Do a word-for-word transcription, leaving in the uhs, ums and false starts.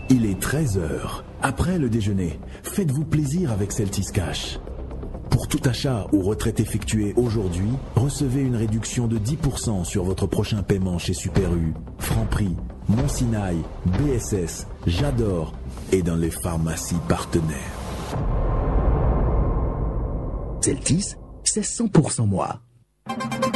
Il est treize heures. Après le déjeuner, faites-vous plaisir avec Celtis Cash. Pour tout achat ou retraite effectuée aujourd'hui, recevez une réduction de dix pour cent sur votre prochain paiement chez Super U, Franprix, Monsinaï, B S S, J'adore et dans les pharmacies partenaires. Celtis, c'est cent pour cent moi.